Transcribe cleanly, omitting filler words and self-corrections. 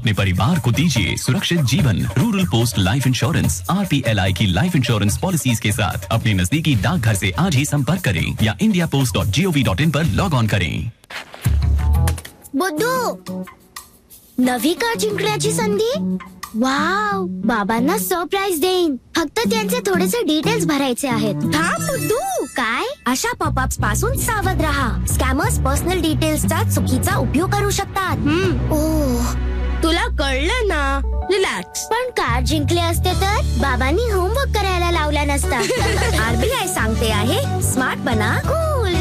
अपने परिवार को दीजिए सुरक्षित जीवन। Rural post life insurance RPLI की लाइफ इंश्योरेंस पॉलिसीज के साथ अपने नजदीकी डाकघर से आज ही संपर्क करें या indiapost.gov.in पर लॉग ऑन करें। बुद्धू, नवी कार जिंकण्याची संधी? वाव, बाबांना सरप्राईज देईन. फक्त त्यांचे थोडेसे डिटेल्स भरायचे आहेत. थांब बुद्धू. काय? अशा पॉपअप्स पासून सावध राहा. स्कॅमर्स पर्सनल डिटेल्सचा चुकीचा उपयोग करू शकतात. ओह, तुला कळलं ना? रिलॅक्स. पण कार जिंकले असते तर बाबांनी होमवर्क करायला लावला नसता. RBI सांगते आहे, स्मार्ट बना, कूल